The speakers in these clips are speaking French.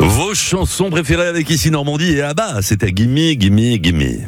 Vos chansons préférées avec Ici Normandie et Abba, c'était Gimme, Gimme, Gimme.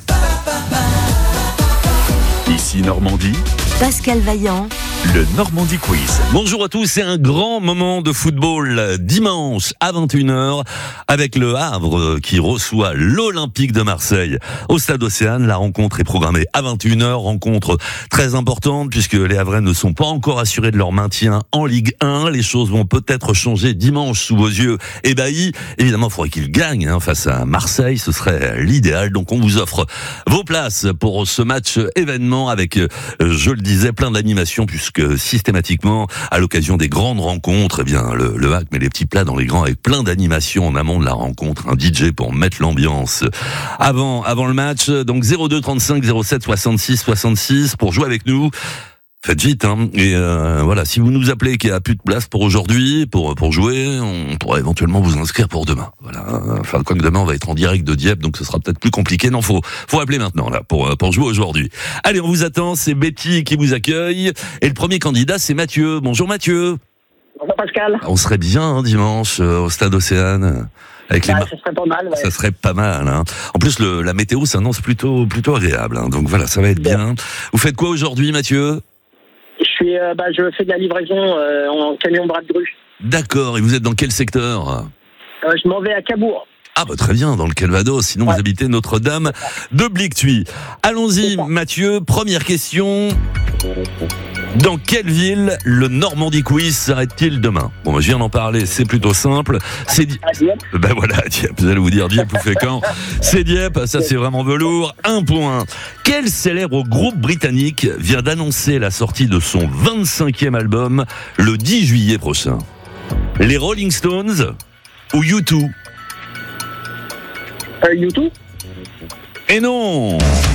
Ici Normandie, Pascal Vaillant, le Normandie Quiz. Bonjour à tous, c'est un grand moment de football dimanche à 21h avec le Havre qui reçoit l'Olympique de Marseille au Stade Océane. La rencontre est programmée à 21h, rencontre très importante puisque les Havrais ne sont pas encore assurés de leur maintien en Ligue 1. Les choses vont peut-être changer dimanche sous vos yeux ébahis. Évidemment, il faudrait qu'ils gagnent face à Marseille, ce serait l'idéal. Donc on vous offre vos places pour ce match événement avec, je le disais, plein d'animations puisque systématiquement, à l'occasion des grandes rencontres, eh bien, le hack met les petits plats dans les grands avec plein d'animations en amont de la rencontre, un DJ pour mettre l'ambiance avant le match. Donc 02 35 07 66 66 pour jouer avec nous. Faites vite, hein. Et voilà, si vous nous appelez qu'il n'y a plus de place pour aujourd'hui, pour jouer, on pourrait éventuellement vous inscrire pour demain. Voilà. Enfin, quoi que demain, on va être en direct de Dieppe, donc ce sera peut-être plus compliqué. Non, faut appeler maintenant, là, pour jouer aujourd'hui. Allez, on vous attend, c'est Betty qui vous accueille. Et le premier candidat, c'est Mathieu. Bonjour Mathieu. Bonjour Pascal. On serait bien, dimanche, au Stade Océane. Avec ça serait pas mal, ouais. Ça serait pas mal, hein. En plus, la météo s'annonce plutôt agréable, hein. Donc voilà, ça va être bien. Vous faites quoi aujourd'hui, Mathieu? Je fais de la livraison en camion bras de grue. D'accord, et vous êtes dans quel secteur? Je m'en vais à Cabourg. Ah bah très bien, dans le Calvados, sinon vous habitez Notre-Dame de Blictuy. Allons-y Mathieu, première question. Dans quelle ville le Normandie Quiz s'arrête-t-il demain? Bon, je viens d'en parler, c'est plutôt simple. C'est Dieppe. Ben voilà, Dieppe, vous allez vous dire Dieppe ou Fécamp. C'est Dieppe, ça c'est vraiment velours. 1 point. Quel célèbre groupe britannique vient d'annoncer la sortie de son 25e album le 10 juillet prochain? Les Rolling Stones ou U2? U2? Et non!